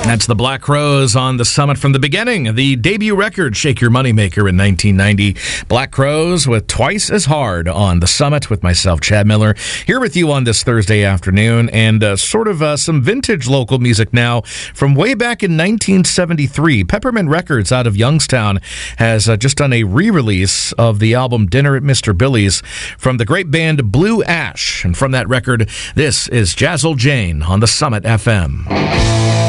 That's the Black Crowes on the Summit from the beginning. The debut record, Shake Your Moneymaker, in 1990. Black Crowes with Twice as Hard on the Summit with myself, Chad Miller, here with you on this Thursday afternoon. And some vintage local music now from way back in 1973. Peppermint Records out of Youngstown has just done a re-release of the album Dinner at Mr. Billy's from the great band Blue Ash. And from that record, this is Jazzle Jane on the Summit FM.